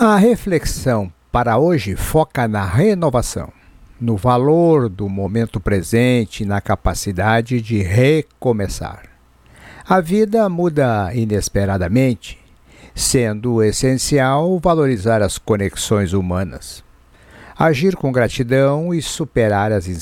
A reflexão para hoje foca na renovação, no valor do momento presente e na capacidade de recomeçar. A vida muda inesperadamente, sendo essencial valorizar as conexões humanas, agir com gratidão e superar as